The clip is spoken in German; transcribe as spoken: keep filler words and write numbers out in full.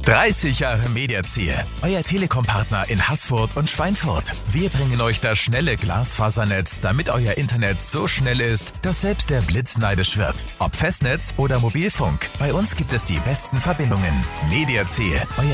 dreißig Jahre Mediaziel, euer Telekom-Partner in Haßfurt und Schweinfurt. Wir bringen euch das schnelle Glasfasernetz, damit euer Internet so schnell ist, dass selbst der Blitz neidisch wird. Ob Festnetz oder Mobilfunk, bei uns gibt es die besten Verbindungen. Mediaziel, euer